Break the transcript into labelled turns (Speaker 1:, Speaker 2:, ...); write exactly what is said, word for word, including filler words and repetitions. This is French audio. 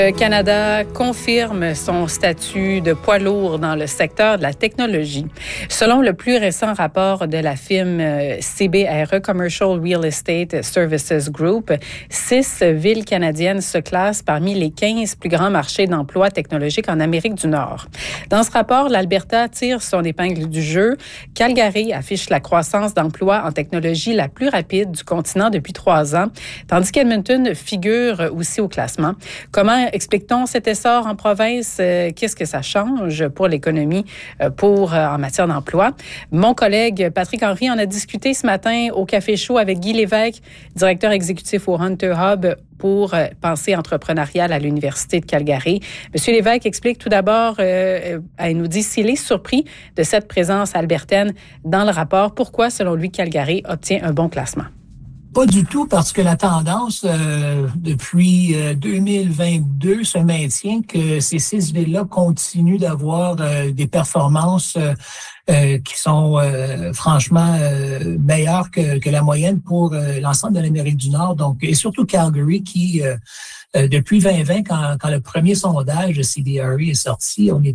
Speaker 1: Le Canada confirme son statut de poids lourd dans le secteur de la technologie. Selon le plus récent rapport de la firme C B R E, Commercial Real Estate Services Group, six villes canadiennes se classent parmi les quinze plus grands marchés d'emploi technologiques en Amérique du Nord. Dans ce rapport, l'Alberta tire son épingle du jeu. Calgary affiche la croissance d'emplois en technologie la plus rapide du continent depuis trois ans, tandis qu'Edmonton figure aussi au classement. Comment explique-t-on cet essor en province? Euh, qu'est-ce que ça change pour l'économie euh, pour, euh, en matière d'emploi? Mon collègue Patrick Henry en a discuté ce matin au Café Chaud avec Guy Lévesque, directeur exécutif au Hunter Hub pour euh, pensée entrepreneuriale à l'Université de Calgary. Monsieur Lévesque explique tout d'abord, euh, elle nous dit s'il est surpris de cette présence albertaine dans le rapport. Pourquoi, selon lui, Calgary obtient un bon classement?
Speaker 2: Pas du tout, parce que la tendance euh, depuis euh, deux mille vingt-deux se maintient que ces six villes-là continuent d'avoir euh, des performances euh, euh, qui sont euh, franchement euh, meilleures que, que la moyenne pour euh, l'ensemble de l'Amérique du Nord. Donc, et surtout Calgary qui, euh, euh, depuis vingt vingt, quand, quand le premier sondage de C B R E est sorti, on est